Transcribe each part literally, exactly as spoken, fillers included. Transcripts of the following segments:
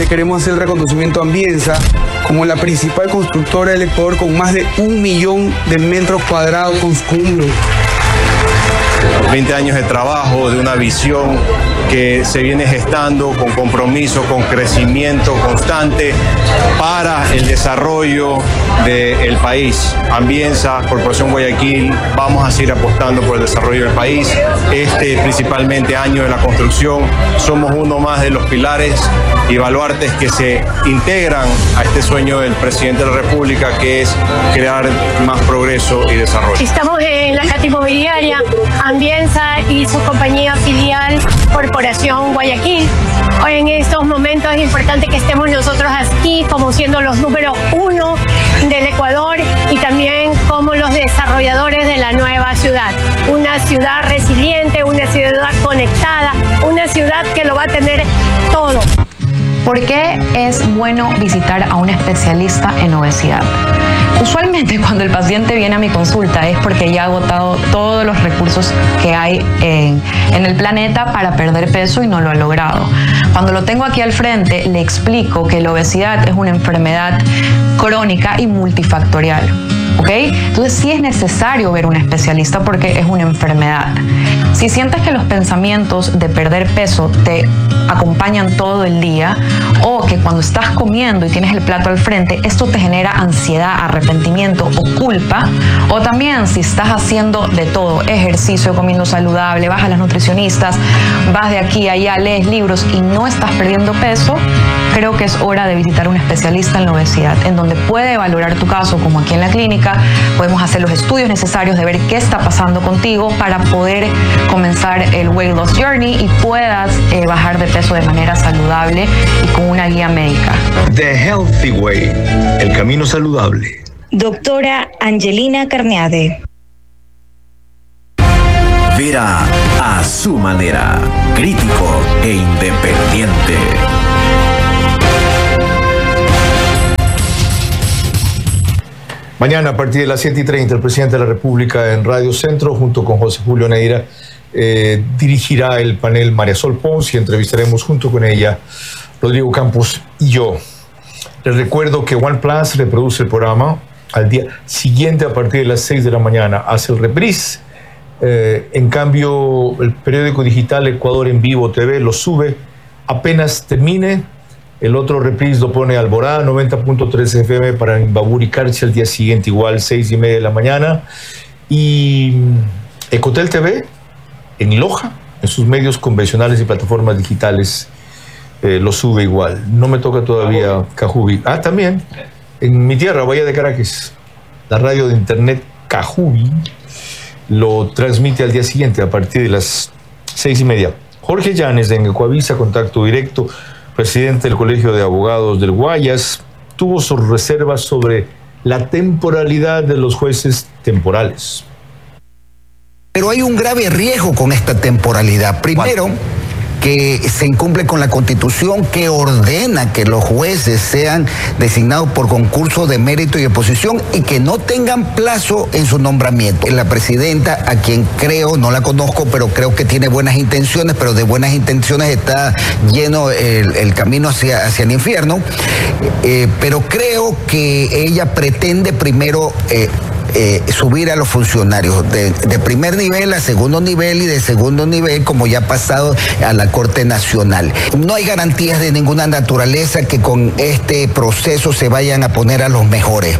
queremos hacer el reconocimiento a Ambienza como la principal constructora del Ecuador con más de un millón de metros cuadrados construidos. veinte años de trabajo, de una visión que se viene gestando con compromiso, con crecimiento constante para el desarrollo del país. Ambienza, Corporación Guayaquil, vamos a seguir apostando por el desarrollo del país. Este principalmente año de la construcción, somos uno más de los pilares y baluartes que se integran a este sueño del presidente de la República, que es crear más progreso y desarrollo. Estamos en la Cata Inmobiliaria, Ambienza y su compañía filial Corporación Guayaquil. Hoy en estos momentos es importante que estemos nosotros aquí como siendo los número uno del Ecuador y también como los desarrolladores de la nueva ciudad. Una ciudad resiliente, una ciudad conectada, una ciudad que lo va a tener todo. ¿Por qué es bueno visitar a un especialista en obesidad? Usualmente cuando el paciente viene a mi consulta es porque ya ha agotado todos los recursos que hay en, en el planeta para perder peso y no lo ha logrado. Cuando lo tengo aquí al frente, le explico que la obesidad es una enfermedad crónica y multifactorial. ¿Ok? Entonces sí es necesario ver un especialista porque es una enfermedad. Si sientes que los pensamientos de perder peso te acompañan todo el día o que cuando estás comiendo y tienes el plato al frente, esto te genera ansiedad, arrepentimiento o culpa, o también si estás haciendo de todo, ejercicio, comiendo saludable, vas a las nutricionistas, vas de aquí a allá, lees libros y no estás perdiendo peso, creo que es hora de visitar un especialista en la obesidad, en donde puede valorar tu caso, como aquí en la clínica. Podemos hacer los estudios necesarios de ver qué está pasando contigo para poder comenzar el Weight Loss Journey y puedas eh, bajar de peso de manera saludable y con una guía médica. The Healthy Way, el camino saludable. Doctora Angelina Carneade. Vera a su manera, crítico e independiente. Mañana a partir de las siete y treinta el presidente de la República en Radio Centro junto con José Julio Neira eh, dirigirá el panel María Sol Pons y entrevistaremos junto con ella Rodrigo Campos y yo. Les recuerdo que OnePlus reproduce el programa al día siguiente a partir de las seis de la mañana, hace el reprise. Eh, en cambio, el periódico digital Ecuador en Vivo T V lo sube apenas termine. El otro reprise lo pone Alborada, noventa punto tres F M para Imbabur y Carchi al día siguiente, igual, seis y media de la mañana. Y Ecotel T V en Loja, en sus medios convencionales y plataformas digitales, eh, lo sube igual. No me toca todavía Cajubi. Ah, también, en mi tierra, Bahía de Caracas, la radio de internet Cajubi lo transmite al día siguiente a partir de las seis y media. Jorge Llanes, en Ecuavisa, contacto directo, presidente del Colegio de Abogados del Guayas, tuvo sus reservas sobre la temporalidad de los jueces temporales. Pero hay un grave riesgo con esta temporalidad. Primero, que se incumple con la Constitución, que ordena que los jueces sean designados por concurso de mérito y oposición y que no tengan plazo en su nombramiento. La presidenta, a quien creo, no la conozco, pero creo que tiene buenas intenciones, pero de buenas intenciones está lleno el, el camino hacia, hacia el infierno, eh, pero creo que ella pretende primero eh, Eh, subir a los funcionarios de, de primer nivel a segundo nivel y de segundo nivel, como ya ha pasado a la Corte Nacional. No hay garantías de ninguna naturaleza que con este proceso se vayan a poner a los mejores.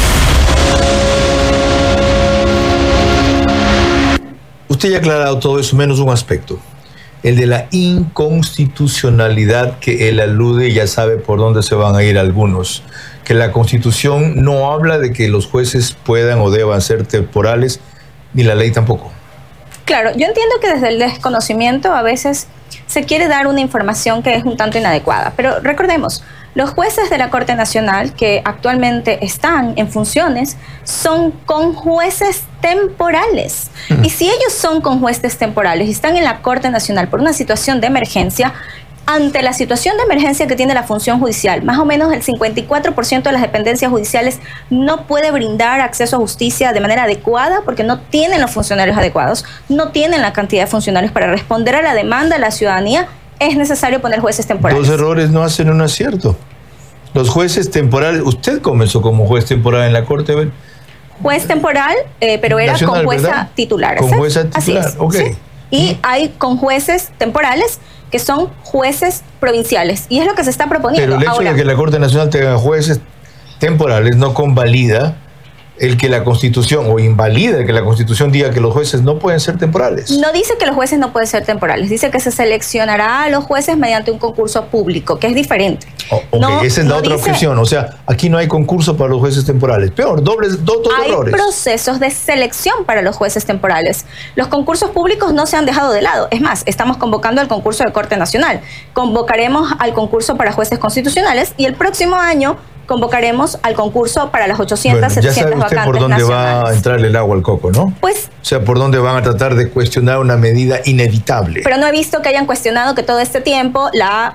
Usted ya ha aclarado todo eso, menos un aspecto, el de la inconstitucionalidad que él alude, y ya sabe por dónde se van a ir algunos. Que la Constitución no habla de que los jueces puedan o deban ser temporales, ni la ley tampoco. Claro, yo entiendo que desde el desconocimiento a veces se quiere dar una información que es un tanto inadecuada, pero recordemos, los jueces de la Corte Nacional que actualmente están en funciones son conjueces temporales. Uh-huh. Y si ellos son conjueces temporales y están en la Corte Nacional por una situación de emergencia, ante la situación de emergencia que tiene la función judicial, más o menos el cincuenta y cuatro por ciento de las dependencias judiciales no puede brindar acceso a justicia de manera adecuada porque no tienen los funcionarios adecuados, no tienen la cantidad de funcionarios para responder a la demanda de la ciudadanía. es necesario poner jueces temporales. Dos errores no hacen un acierto. Los jueces temporales, usted comenzó como juez temporal en la Corte, ¿ven? Juez temporal, eh, pero era Nacional, con jueza ¿verdad? titular. Con ¿sí? jueza titular, Así es, ok. ¿sí? Y hay con jueces temporales que son jueces provinciales. Y es lo que se está proponiendo. Pero el hecho Ahora, de que la Corte Nacional tenga jueces temporales no convalida el que la Constitución, o invalida el que la Constitución diga que los jueces no pueden ser temporales. no dice que los jueces no pueden ser temporales, dice que se seleccionará a los jueces mediante un concurso público, que es diferente. Oh, ok, No- esa es la no otra dice- objeción. O sea, aquí no hay concurso para los jueces temporales. Peor, dobles, dos, dos Hay errores. procesos de selección para los jueces temporales. Los concursos públicos no se han dejado de lado. Es más, estamos convocando al concurso de Corte Nacional. Convocaremos al concurso para jueces constitucionales y el próximo año convocaremos al concurso para las ochocientas, Bueno, ya sabe setecientas usted vacantes por dónde va a nacionales. entrar el agua al coco, ¿no? Pues, O sea, por dónde van a tratar de cuestionar una medida inevitable. pero no he visto que hayan cuestionado que todo este tiempo la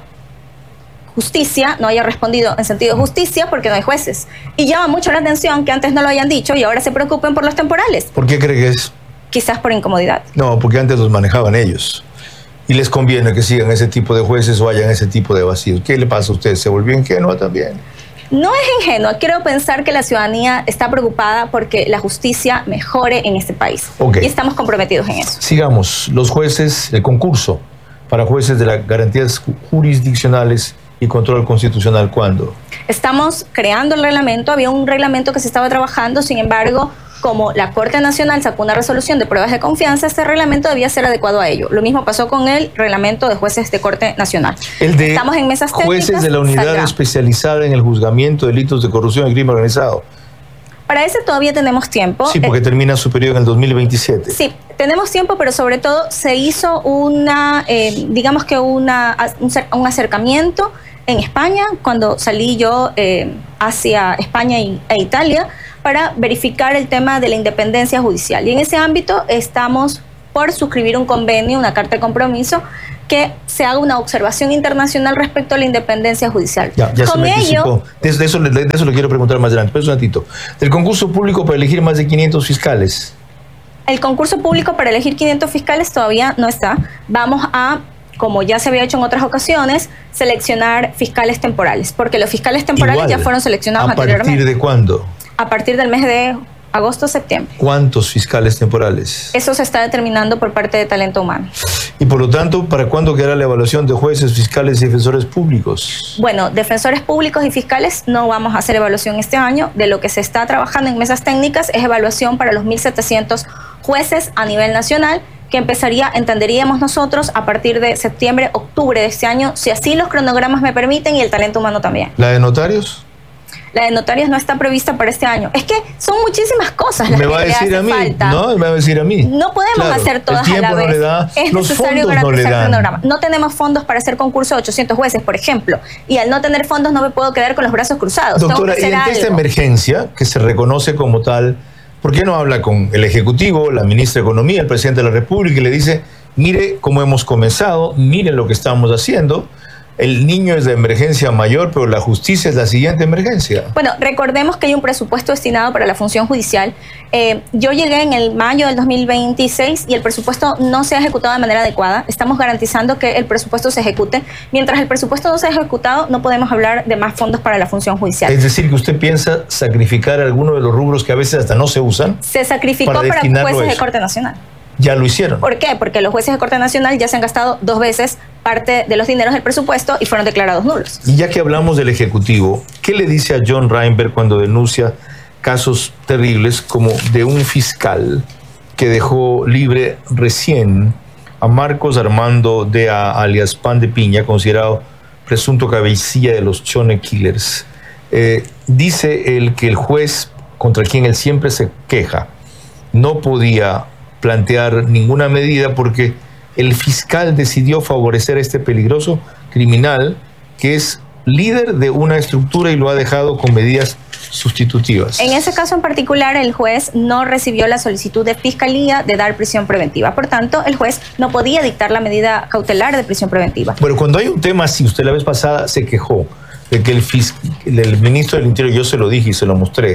justicia no haya respondido en sentido de justicia porque no hay jueces. Y llama mucho la atención que antes no lo hayan dicho y ahora se preocupen por los temporales. ¿Por qué cree que es? Quizás por incomodidad. No, porque antes los manejaban ellos. Y les conviene que sigan ese tipo de jueces o hayan ese tipo de vacíos. ¿Qué le pasa a usted? ¿Se volvió ingenua también? No es ingenuo, quiero pensar que la ciudadanía está preocupada porque la justicia mejore en este país. Ok. Y estamos comprometidos en eso. Sigamos. Los jueces, el concurso para jueces de las garantías ju- jurisdiccionales y control constitucional, ¿cuándo? Estamos creando el reglamento, había un reglamento que se estaba trabajando, sin embargo, como la Corte Nacional sacó una resolución de pruebas de confianza, este reglamento debía ser adecuado a ello. Lo mismo pasó con el reglamento de jueces de Corte Nacional. El de Estamos en mesas técnicas. jueces de la unidad saldrá. especializada en el juzgamiento de delitos de corrupción y crimen organizado. Para ese todavía tenemos tiempo. Sí, porque Eh, termina su periodo en el dos mil veintisiete. Sí, tenemos tiempo, pero sobre todo se hizo una, eh, digamos que una, un, cer- un acercamiento en España, cuando salí yo eh, hacia España y- e Italia, para verificar el tema de la independencia judicial. Y en ese ámbito estamos por suscribir un convenio, una carta de compromiso, que se haga una observación internacional respecto a la independencia judicial. Ya, ya se Con me ello, anticipó. De, de eso, le- de eso le quiero preguntar más adelante. Pero un ratito. Del concurso público para elegir más de quinientos fiscales. el concurso público para elegir quinientos fiscales todavía no está. Vamos a, como ya se había hecho en otras ocasiones, seleccionar fiscales temporales, porque los fiscales temporales Igual, ya fueron seleccionados ¿A anteriormente. partir de cuándo? A partir del mes de agosto, septiembre. ¿Cuántos fiscales temporales? Eso se está determinando por parte de Talento Humano. Y por lo tanto, ¿para cuándo quedará la evaluación de jueces, fiscales y defensores públicos? Bueno, defensores públicos y fiscales no vamos a hacer evaluación este año. De lo que se está trabajando en mesas técnicas es evaluación para los mil setecientos jueces a nivel nacional, que empezaría, entenderíamos nosotros, a partir de septiembre, octubre de este año, si así los cronogramas me permiten y el talento humano también. ¿La de notarios? La de notarios no está prevista para este año. Es que son muchísimas cosas las Me que va a le decir hace a mí, falta. ¿no? Me va a decir a mí. No podemos Claro, hacer todas el a la tiempo vez. no le da, es los necesario fondos no le garantizar el dan. cronograma. No tenemos fondos para hacer concurso de ochocientos jueces, por ejemplo. Y al no tener fondos no me puedo quedar con los brazos cruzados. Tengo Doctora, que y hacer ante esta algo. emergencia, que se reconoce como tal, ¿por qué no habla con el Ejecutivo, la ministra de Economía, el presidente de la República y le dice, mire cómo hemos comenzado, mire lo que estamos haciendo? El niño es de emergencia mayor, pero la justicia es la siguiente emergencia. Bueno, recordemos que hay un presupuesto destinado para la función judicial. Eh, yo llegué en el mayo del dos mil veintiséis y el presupuesto no se ha ejecutado de manera adecuada. Estamos garantizando que el presupuesto se ejecute. Mientras el presupuesto no se ha ejecutado, no podemos hablar de más fondos para la función judicial. Es decir, que usted piensa sacrificar alguno de los rubros que a veces hasta no se usan. Se sacrificó para para, destinarlo a jueces de eso. Corte Nacional. Ya lo hicieron. ¿Por qué? Porque los jueces de Corte Nacional ya se han gastado dos veces parte de los dineros del presupuesto y fueron declarados nulos. Y ya que hablamos del Ejecutivo, ¿qué le dice a John Reinberg cuando denuncia casos terribles como de un fiscal que dejó libre recién a Marcos Armando de A, alias Pan de Piña, considerado presunto cabecilla de los Chone Killers? Eh, dice él que el juez contra quien él siempre se queja no podía plantear ninguna medida porque el fiscal decidió favorecer a este peligroso criminal que es líder de una estructura y lo ha dejado con medidas sustitutivas. En ese caso en particular, el juez no recibió la solicitud de fiscalía de dar prisión preventiva. Por tanto, el juez no podía dictar la medida cautelar de prisión preventiva. Bueno, cuando hay un tema así, usted la vez pasada se quejó de que el, fis- el ministro del Interior, yo se lo dije y se lo mostré,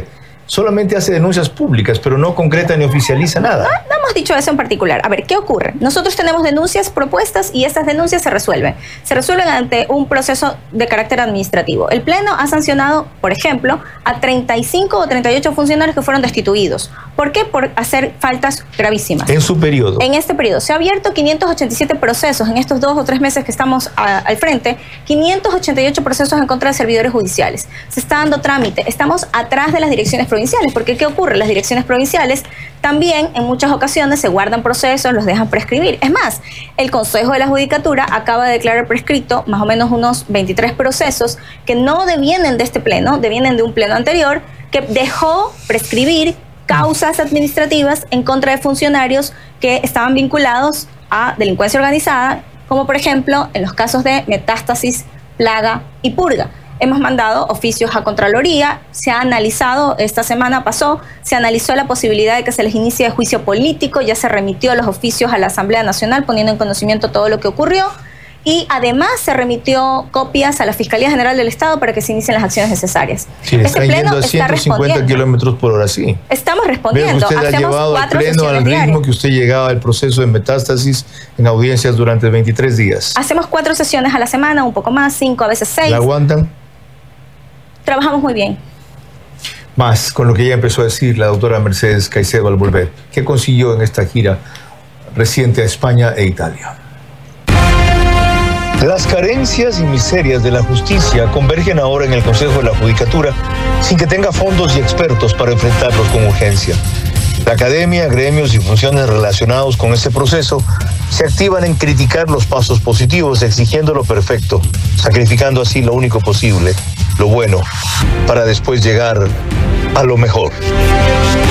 solamente hace denuncias públicas, pero no concreta ni oficializa nada. No, no hemos dicho eso en particular. A ver, ¿qué ocurre? Nosotros tenemos denuncias propuestas y estas denuncias se resuelven. Se resuelven ante un proceso de carácter administrativo. El Pleno ha sancionado, por ejemplo, a treinta y cinco o treinta y ocho funcionarios que fueron destituidos. ¿Por qué? Por hacer faltas gravísimas. En su periodo. En este periodo. Se ha abierto quinientos ochenta y siete procesos en estos dos o tres meses que estamos a, al frente, quinientos ochenta y ocho procesos en contra de servidores judiciales. Se está dando trámite. Estamos atrás de las direcciones provinciales, porque ¿qué ocurre? Las direcciones provinciales también en muchas ocasiones se guardan procesos, los dejan prescribir. Es más, el Consejo de la Judicatura acaba de declarar prescrito más o menos unos veintitrés procesos que no devienen de este pleno, devienen de un pleno anterior que dejó prescribir causas administrativas en contra de funcionarios que estaban vinculados a delincuencia organizada, como por ejemplo en los casos de Metástasis, Plaga y Purga. Hemos mandado oficios a Contraloría, se ha analizado, esta semana pasó, se analizó la posibilidad de que se les inicie juicio político, ya se remitió los oficios a la Asamblea Nacional poniendo en conocimiento todo lo que ocurrió y además se remitió copias a la Fiscalía General del Estado para que se inicien las acciones necesarias. Sí, este pleno a ciento cincuenta kilómetros por hora, sí. Estamos respondiendo. Veo que usted ha llevado al pleno al ritmo diarias. que usted llegaba al proceso de Metástasis en audiencias durante veintitrés días. Hacemos cuatro sesiones a la semana, un poco más, cinco, a veces seis. ¿La aguantan? Trabajamos muy bien. Más, con lo que ya empezó a decir la doctora Mercedes Caicedo al volver. ¿Qué consiguió en esta gira reciente a España e Italia? Las carencias y miserias de la justicia convergen ahora en el Consejo de la Judicatura sin que tenga fondos y expertos para enfrentarlos con urgencia. La academia, gremios y funciones relacionados con este proceso se activan en criticar los pasos positivos, exigiendo lo perfecto, sacrificando así lo único posible, lo bueno, para después llegar a lo mejor.